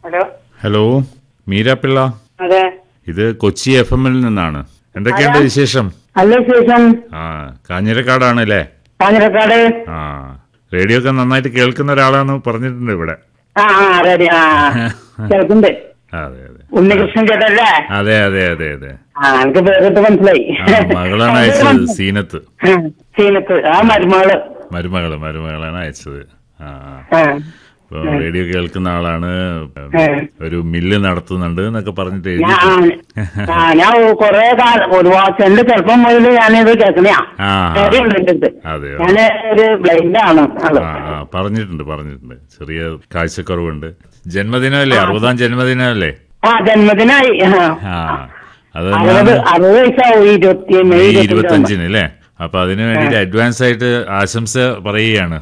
Hello hello, മീരാപ്പിള്ള. അതെ. ഇത് കൊച്ചി FM-ൽ നിന്നാണ്. എന്തൊക്കെയുണ്ട് വിശേഷം? നല്ല വിശേഷം. കാഞ്ഞിരക്കാടാണ് അല്ലേ? കാഞ്ഞിരക്കാട്. റേഡിയോ ഒക്കെ നന്നായിട്ട് കേൾക്കുന്ന ഒരാളാന്ന് പറഞ്ഞിട്ടുണ്ട് ഇവിടെ. റെഡി. കേൾക്കുന്നുണ്ട്. അതെ അതെ. ഉണ്ണികൃഷ്ണൻ ചേട്ടല്ലേ? അതെ അതെ അതെ അതെ. എനിക്ക് പേരിട്ട് മനസ്സിലായി. മകളാണ് അയച്ചത്, സീനത്ത്. സീനത്ത് മരുമകളാണ് അയച്ചത്. ഇപ്പൊ റേഡിയോ കേൾക്കുന്ന ആളാണ്, ഒരു മില്ല് നടത്തുന്നുണ്ട് എന്നൊക്കെ പറഞ്ഞിട്ട് എഴുതി. ഞാൻ കൊറേ കാലം ഒരുപാട് എന്റെ ചെറുപ്പം മുതൽ ഞാനിത് കേൾക്കണയാ. ഞാന് ഒരു ബ്ലൈൻഡ് ആണ്. പറഞ്ഞിട്ടുണ്ട്. ചെറിയ കാഴ്ചക്കുറവുണ്ട്. ജന്മദിനമല്ലേ? 60ാം ജന്മദിനമല്ലേ? ജന്മദിനായി. അത് 60 വയസ്സാവും മെയ് 25-ന് അല്ലേ? അപ്പൊ അതിനു വേണ്ടിട്ട് അഡ്വാൻസ് ആയിട്ട് ആശംസ പറയുകയാണ്.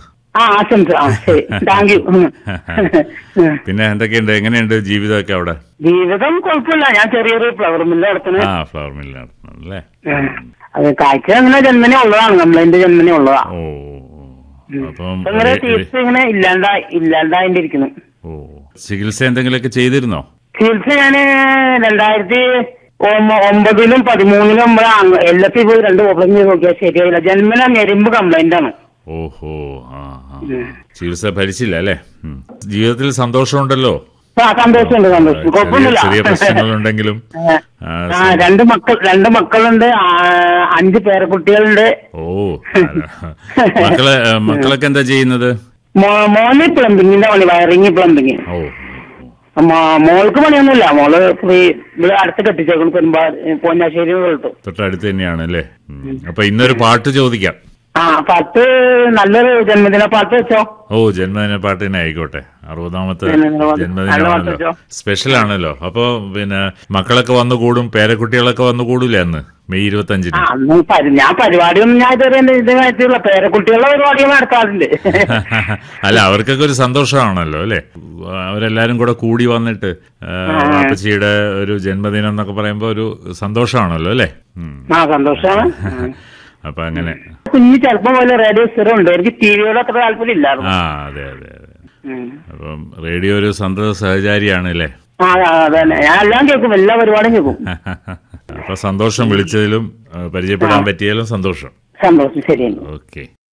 പിന്നെ എന്തൊക്കെയുണ്ട്, എങ്ങനെയുണ്ട് ജീവിതമൊക്കെ അവിടെ? ജീവിതം കുഴപ്പമില്ല. ഞാൻ ചെറിയൊരു ഫ്ലവർ മില്ല് നടത്തുന്നത്. Flower mill നടത്തുന്നല്ലേ? അത് കാഴ്ച അങ്ങനെ ജന്മനെ ഉള്ളതാണ്, നമ്മളതിന്റെ ജന്മനെ ഉള്ളതാ. അപ്പം ഇങ്ങനെ ഇല്ലാണ്ടായിരിക്കുന്നു. ചികിത്സ എന്തെങ്കിലുമൊക്കെ ചെയ്തിരുന്നോ? ചികിത്സ ഞാന് 2009-ലും 2013-ലും എല്ലാത്തിൽ പോയി 2 ഓപ്പറേഷൻ ചെയ്ത് നോക്കിയാൽ ശരിയായില്ല. ജന്മന ഞെരുമ്പ് കംപ്ലൈന്റ് ആണ്. ഓഹോ. ചികിത്സ ഭരിച്ചില്ല അല്ലേ? ജീവിതത്തിൽ സന്തോഷമുണ്ടല്ലോ? സന്തോഷം. കുഴപ്പമൊന്നുമില്ല. ചെറിയ പ്രശ്നങ്ങളുണ്ടെങ്കിലും. 2 മക്കളുണ്ട്, 5 പേരക്കുട്ടികളുണ്ട്. മക്കളൊക്കെ എന്താ ചെയ്യുന്നത്? മോന് പ്ലംബിങ്ങിന്റെ പണി, വയറിങ് പ്ലംബിങ്. മോൾക്ക് പണിയൊന്നുമില്ല. മോള് ഇവിടെ അടുത്ത് കെട്ടിച്ചേക്കും, പൊന്നാശ്ശേരി തൊട്ടടുത്ത് തന്നെയാണ് അല്ലേ? അപ്പൊ ഇന്നൊരു പാട്ട് ചോദിക്കാം. പാട്ട് നല്ലൊരു ജന്മദിന പാട്ട് വെച്ചോ. ജന്മദിന പാട്ട് തന്നെ ആയിക്കോട്ടെ. 60ാമത്തെ ജന്മദിനമാണല്ലോ, സ്പെഷ്യൽ ആണല്ലോ. അപ്പൊ പിന്നെ മക്കളൊക്കെ വന്നു കൂടും, പേരക്കുട്ടികളൊക്കെ വന്നു കൂടൂലേ അന്ന് മെയ് 25-ന്? ഞാൻ പരിപാടിയൊന്നും ഞാൻ ഇതുവരെ പേരക്കുട്ടികളുടെ പരിപാടികൾ നടത്താറുണ്ട്. അല്ല, അവർക്കൊക്കെ ഒരു സന്തോഷമാണല്ലോ അല്ലെ? അവരെല്ലാരും കൂടെ കൂടി വന്നിട്ട് അപ്പച്ചിയുടെ ഒരു ജന്മദിനം എന്നൊക്കെ പറയുമ്പോ ഒരു സന്തോഷമാണല്ലോ അല്ലെ? സന്തോഷമാണ്. അപ്പൊ അങ്ങനെ കുഞ്ഞ് ചെറുപ്പം പോലെ റേഡിയോ സ്ഥിരമുണ്ട്. എനിക്ക് ടിവിയോട് അത്ര താല്പര്യം ഇല്ലായിരുന്നു. അതെ. അപ്പം റേഡിയോ ഒരു സന്തത സഹചാരിയാണ് അല്ലേ? അതെ. ഞാൻ എല്ലാം കേൾക്കും, എല്ലാ പരിപാടിയും കേൾക്കും. അപ്പൊ സന്തോഷം, വിളിച്ചതിലും പരിചയപ്പെടാൻ പറ്റിയാലും സന്തോഷം. ശരിയാണ്. ഓക്കെ.